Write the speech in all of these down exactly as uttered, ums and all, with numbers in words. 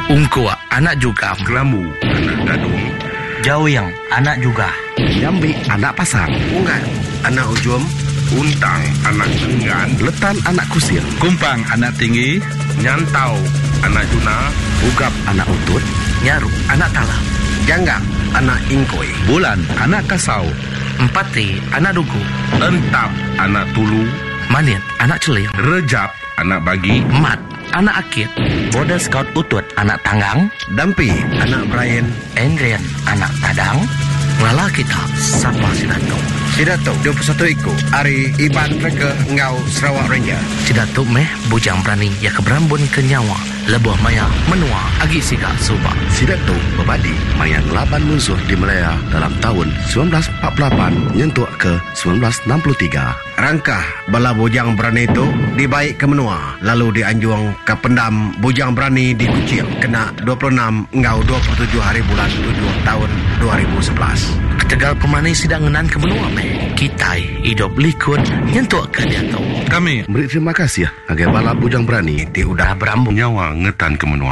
Ungkua, anak juga. Kelambu, anak gadung. Jauyang, anak juga. Jambi, anak pasang. Unggat, anak ujum. Untang, anak enggan. Letan, anak kusir. Kumpang, anak tinggi. Nyantau, anak juna. Ugap, anak utut. Nyaru, anak talam. Janggak, anak ingkoi. Bulan, anak kasau. Empati, anak dugu. Entap, anak tulu. Manit, anak celing. Rejap, anak bagi. Mat, anak akit. Border Scout utut, anak tanggang. Dampi, anak Brian. Endrian, anak tadang. Ngala kita, sapa Sidato. Sidato, dua puluh satu ikut. Ari Iban mereka ngau Sarawak Ranger. Sidato meh bujang berani ya keberambun ke nyawa. Lebuh maya menua agi siga suba. Sidato berbadi maya ngelaban musuh di Malaya dalam tahun sembilan belas empat puluh lapan nyentuk ke sembilan belas enam puluh tiga. Rangkah bala bujang berani itu dibaik ke menua. Lalu dianjuang ke pendam bujang berani di Kuching. Kena dua puluh enam ngau dua puluh tujuh hari bulan tujuh tahun dua ribu sebelas. Ketegal pemani sidang ngenan ke menua meh. Kitai hidup likun nyentuk ke dia tau. Kami beri terima kasih ya agar bala bujang berani Ti udah berambung nyawa ngetan ke menua.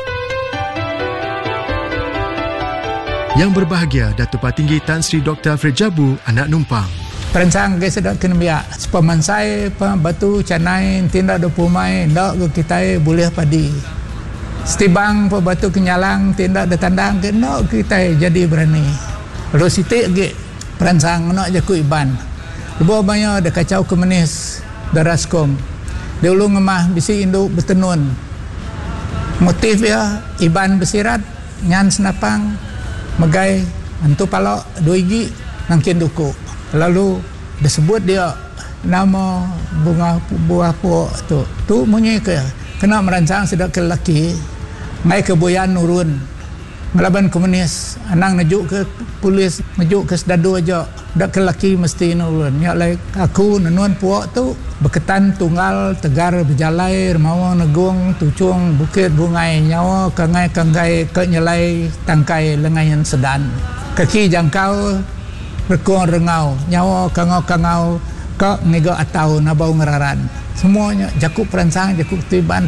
Yang berbahagia Datuk Patinggi Tan Sri Doktor Frejabu anak numpang. Perancang ke sedap kena biak. Sepemansai batu canai tindak do pumai ndak ke kita boleh padi. Setibang pe batu kenyalang tindak de tandang ke ndak kita jadi berani. Ro sitik ge perancang nak jaku iban. Lebo banyak de kacau kemenis daraskom. Dia ulu ngemah bisi induk bertenun. Motif ya iban bersirat nyan senapang megai antu palok dua igi nangkin duku. Lalu disebut dia nama bunga buah pok tu. Tu munyi ke kena merancang sedap ke lelaki ngai ke boyan nurun. Melaban komunis anang najuk ke polis najuk ke sedadu aja dak ke lelaki mesti nurun. Ya lai aku nenuan puak tu berketan tunggal tegar berjalai remawa negung tucung bukit bungai nyawa kangai kangai ke nyelai tangkai lengayan sedan. Kaki jangkau rekong rengau nyawa kangau-kangau ke ngego atau nabau ngeraran semuanya jakuk perancang jakuk tiban